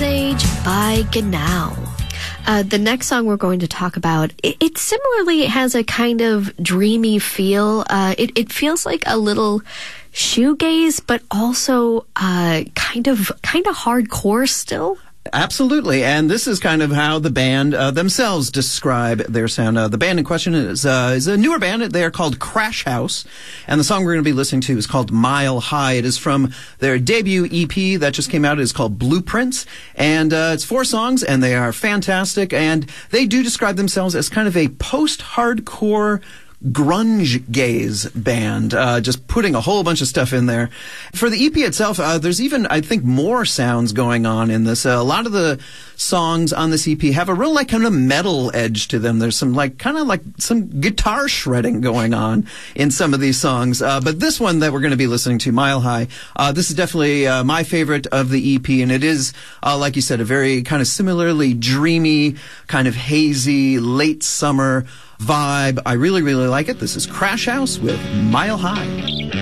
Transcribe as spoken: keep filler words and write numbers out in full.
Age by Genau. Uh, the next song we're going to talk about, it, it similarly has a kind of dreamy feel. Uh, it, it feels like a little shoegaze, but also uh, kind of kind of hardcore still. Absolutely, and this is kind of how the band uh, themselves describe their sound. Uh, the band in question is, uh, is a newer band. They are called Crash House, and the song we're going to be listening to is called Mile High. It is from their debut E P that just came out. It is called Blueprints, and uh, it's four songs, and they are fantastic, and they do describe themselves as kind of a post-hardcore grunge gaze band, uh, just putting a whole bunch of stuff in there. For the E P itself, uh, there's even, I think, more sounds going on in this. Uh, a lot of the songs on this E P have a real, like, kind of metal edge to them. There's some, like, kind of like some guitar shredding going on in some of these songs. Uh, but this one that we're going to be listening to, Mile High, uh, this is definitely uh, my favorite of the E P, and it is, uh, like you said, a very kind of similarly dreamy, kind of hazy, late summer vibe. I really, really like it. This is Crash House with Mile High.